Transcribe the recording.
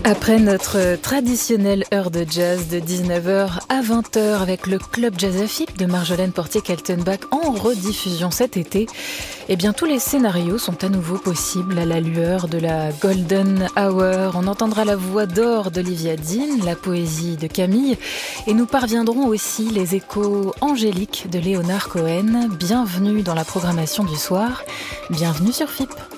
Après notre traditionnelle heure de jazz de 19h à 20h avec le Club Jazz à FIP de Marjolaine Portier-Kaltenbach en rediffusion cet été, eh bien tous les scénarios sont à nouveau possibles à la lueur de la Golden Hour. On entendra la voix d'or d'Olivia Dean, la poésie de Camille et nous parviendrons aussi les échos angéliques de Leonard Cohen. Bienvenue dans la programmation du soir, bienvenue sur FIP.